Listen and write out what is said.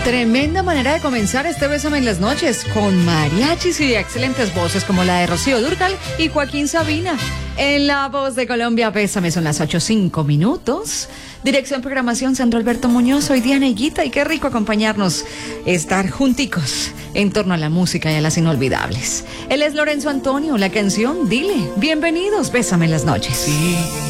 Tremenda manera de comenzar este Bésame en las noches, con mariachis y excelentes voces como la de Rocío Dúrcal y Joaquín Sabina. En La Voz de Colombia, Bésame, son las 8:05. Dirección Programación, Sandro Alberto Muñoz, soy Diana Higuita y qué rico acompañarnos, estar junticos en torno a la música y a las inolvidables. Él es Lorenzo Antonio, la canción Dile. Bienvenidos, Bésame en las noches. Sí.